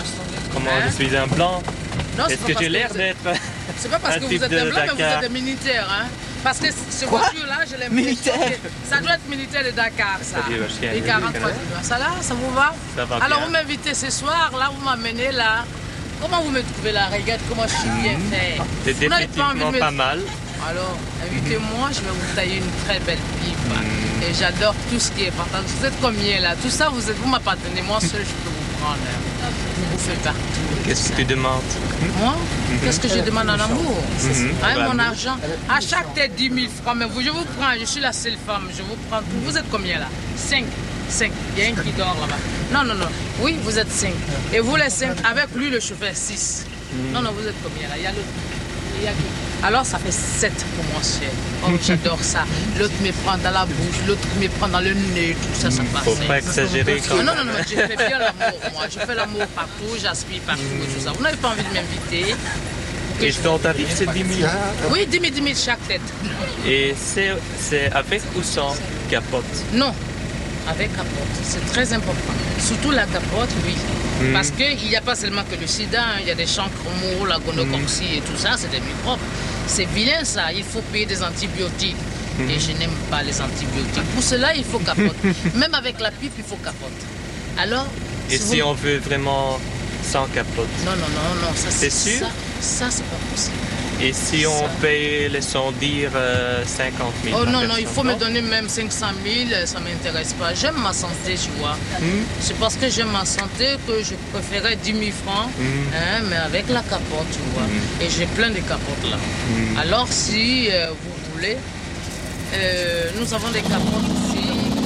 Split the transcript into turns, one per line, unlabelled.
Comment je suis un blanc? Est-ce que j'ai l'air d'être
C'est pas parce que vous êtes un blanc, mais vous êtes un militaire. Hein? Parce que ce voiture-là, je l'ai militaire. Ça doit être militaire de Dakar, ça. Et 43 ça là, ça vous va?
Ça va
alors
bien.
vous m'invitez ce soir, là, vous m'amenez là. Comment vous me trouvez là? Regarde comment je suis bien fait.
C'est définitivement pas mal.
Alors, invitez-moi, je vais vous tailler une très belle pipe. Et j'adore tout ce qui est partage. Vous êtes combien là? Tout ça, vous m'appartenez. Moi seul, je peux vous prendre. Vous faites partout.
Qu'est-ce que tu demandes?
Moi? Qu'est-ce que je demande en amour? Hein, mon
L'amour.
argent. À chaque tête, 10 000 francs. Mais je vous prends, je suis la seule femme. Je vous prends tout. Vous êtes combien là? 5. 5. Il y a un qui dort là-bas. Non, non, non. Oui, vous êtes 5. Et vous les 5, avec lui, le chauffeur, 6. Non, non, vous êtes combien là? Il y a l'autre. Il y a qui? Alors ça fait 7 pour moi, cher. Oh, j'adore ça. L'autre me prend dans la bouche, l'autre me prend dans le nez, tout ça, ça passe.
Faut pas exagérer quand
Non,
même.
non, non, je fais bien l'amour, moi. Je fais l'amour partout, j'aspire partout et tout ça. Vous n'avez pas envie de m'inviter?
Et ton tarif, c'est 10 000.
Oui, 10 000 chaque tête.
Et c'est avec ou sans capote?
Non, avec capote. C'est très important. Surtout la capote, oui. Parce qu'il n'y a pas seulement que le sida, hein. Il y a des chancres mous, la gonocoxie et tout ça, c'est des microbes. C'est vilain ça, il faut payer des antibiotiques. Et je n'aime pas les antibiotiques. Pour cela, il faut capote. Même avec la pipe, il faut capote. Alors,
Et si on veut vraiment sans capote?
Non, non, non, non. Ça,
C'est sûr?
Ça, c'est pas possible.
Et si on paye, laissons dire, 50 000
Oh
par
non, non,
personne,
il faut me donner même 500 000, ça ne m'intéresse pas. J'aime ma santé, tu vois. C'est parce que j'aime ma santé que je préférais 10 000 francs, hein, mais avec la capote, tu vois. Et j'ai plein de capotes là. Alors, si vous voulez, nous avons des capotes